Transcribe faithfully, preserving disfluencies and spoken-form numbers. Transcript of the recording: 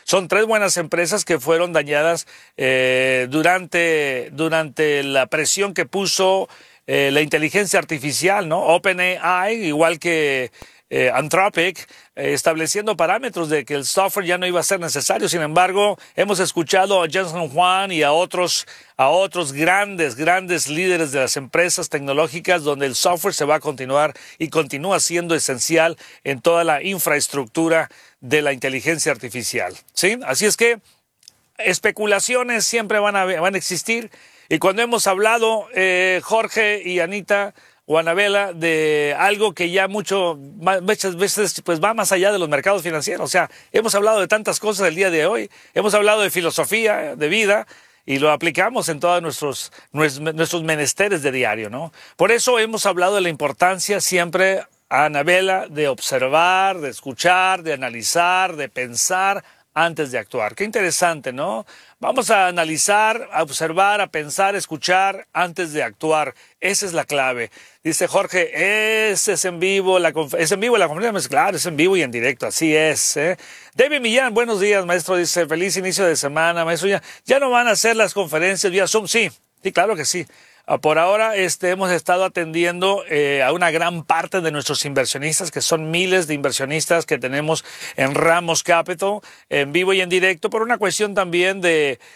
Son tres buenas empresas que fueron dañadas eh, durante, durante la presión que puso eh, la inteligencia artificial, ¿no? OpenAI, igual que eh, Anthropic, eh, estableciendo parámetros de que el software ya no iba a ser necesario. Sin embargo, hemos escuchado a Jensen Huang y a otros, a otros grandes, grandes líderes de las empresas tecnológicas donde el software se va a continuar y continúa siendo esencial en toda la infraestructura de la inteligencia artificial, ¿sí? Así es que especulaciones siempre van a, van a existir. Y cuando hemos hablado, eh, Jorge y Anita o Anabela, de algo que ya mucho, muchas veces pues va más allá de los mercados financieros. O sea, hemos hablado de tantas cosas el día de hoy, hemos hablado de filosofía, de vida, y lo aplicamos en todos nuestros, nuestros menesteres de diario, ¿no? Por eso hemos hablado de la importancia siempre, Anabela, de observar, de escuchar, de analizar, de pensar antes de actuar. Qué interesante, ¿no? Vamos a analizar, a observar, a pensar, a escuchar antes de actuar. Esa es la clave. Dice Jorge, ese es en vivo, la es en vivo la conferencia. Claro, es en vivo y en directo, así es, ¿eh? David Millán, buenos días, maestro. Dice, feliz inicio de semana, maestro. ¿Ya, ya no van a hacer las conferencias vía Zoom? Sí, sí, claro que sí. Por ahora este, hemos estado atendiendo eh, a una gran parte de nuestros inversionistas, que son miles de inversionistas que tenemos en Ramos Capital, en vivo y en directo, por una cuestión también de,